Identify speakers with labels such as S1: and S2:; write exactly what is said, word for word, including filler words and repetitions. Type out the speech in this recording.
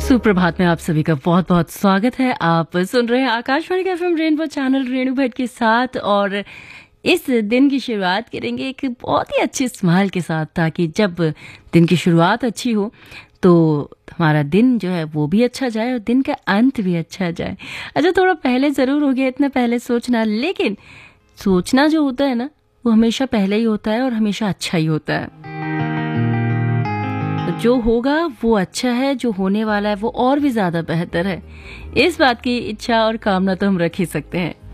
S1: सुप्रभात में आप सभी का बहुत बहुत स्वागत है। आप सुन रहे हैं आकाशवाणी का FM rainbow channel Renu Bhatt के साथ, और इस दिन की शुरुआत करेंगे एक बहुत ही अच्छे स्माइल के साथ, ताकि जब दिन की शुरुआत अच्छी हो तो हमारा दिन जो है वो भी अच्छा जाए और दिन का अंत भी अच्छा जाए। अच्छा, थोड़ा पहले ज़रूर हो गया इतना पहले सोचना, लेकिन सोचना जो होता है ना वो हमेशा पहले ही होता है और हमेशा अच्छा ही होता है। जो होगा वो अच्छा है, जो होने वाला है वो और भी ज़्यादा बेहतर है। इस बात की इच्छा और कामना तो हम रख ही सकते हैं।